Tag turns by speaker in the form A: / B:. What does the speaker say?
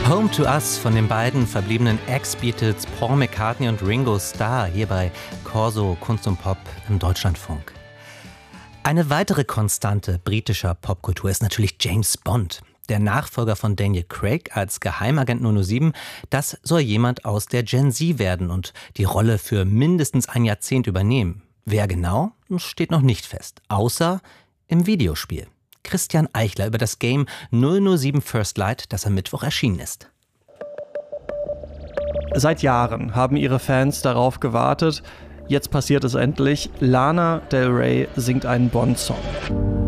A: Home to Us von den beiden verbliebenen Ex-Beatles Paul McCartney und Ringo Starr hier bei Corso Kunst und Pop im Deutschlandfunk. Eine weitere Konstante britischer Popkultur ist natürlich James Bond. Der Nachfolger von Daniel Craig als Geheimagent 007, das soll jemand aus der Gen Z werden und die Rolle für mindestens ein Jahrzehnt übernehmen. Wer genau, steht noch nicht fest, außer im Videospiel. Christian Eichler über das Game 007 First Light, das am Mittwoch erschienen ist.
B: Seit Jahren haben ihre Fans darauf gewartet. Jetzt passiert es endlich. Lana Del Rey singt einen Bond-Song.